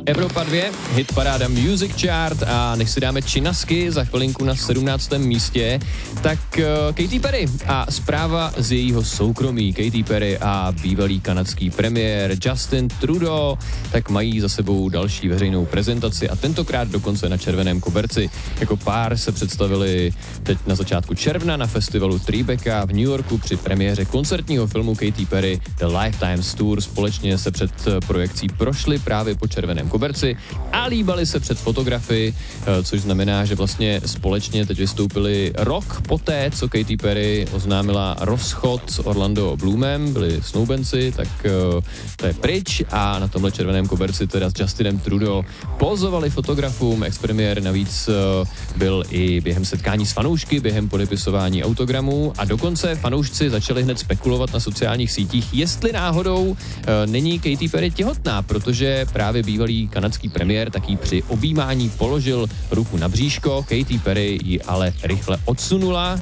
Evropa 2, hitparáda Music Chart a než si dáme činasky za chvilinku na 17. místě, tak Katy Perry a zpráva z jejího soukromí. Katy Perry a bývalý kanadský premiér Justin Trudeau tak mají za sebou další veřejnou prezentaci a tentokrát dokonce na červeném koberci. Jako pár se představili teď na začátku června na festivalu Tribeca v New Yorku při premiéře koncertního filmu Katy Perry The Lifetimes Tour. Společně se před projekcí prošli právě po červeném koberci a líbali se před fotografy, což znamená, že vlastně společně teď vystoupili rok poté, co Katy Perry oznámila rozchod s Orlando Bloomem, byli snoubenci, tak to je pryč a na tomhle červeném koberci teda s Justinem Trudeau pozovali fotografům. Ex-premiér navíc byl i během setkání s fanoušky, během podepisování autogramů a dokonce fanoušci začali hned spekulovat na sociálních sítích, jestli náhodou není Katy Perry těhotná, protože právě bývalý kanadský premiér taky při objímání položil ruku na bříško, Katy Perry ji ale rychle odsunula,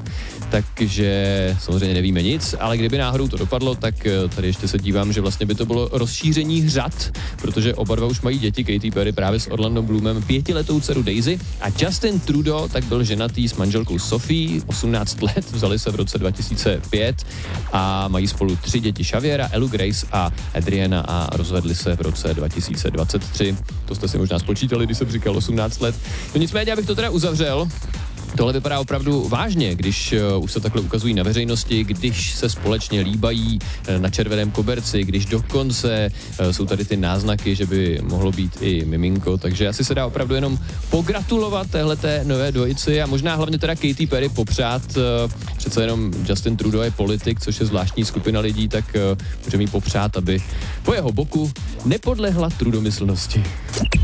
takže samozřejmě nevíme nic, ale kdyby náhodou to dopadlo, tak tady ještě se dívám, že vlastně by to bylo rozšíření řad, protože oba dva už mají děti, Katy Perry právě s Orlando Bloomem, 5letou dceru Daisy a Justin Trudeau tak byl ženatý s manželkou Sophie, 18 let, vzali se v roce 2005 a mají spolu 3 děti, Xaviera, Elu, Grace a Adriana a rozvedli se v roce 2023. To jste si možná spočítali, když jsem říkal 18 let. No nicméně, abych to teda uzavřel, tohle vypadá opravdu vážně, když už se takhle ukazují na veřejnosti, když se společně líbají na červeném koberci, když dokonce jsou tady ty náznaky, že by mohlo být i miminko, takže asi se dá opravdu jenom pogratulovat téhleté nové dvojici a možná hlavně teda Katy Perry popřát, přece jenom Justin Trudeau je politik, což je zvláštní skupina lidí, tak můžeme jí popřát, aby po jeho boku nepodlehla trudomyslnosti.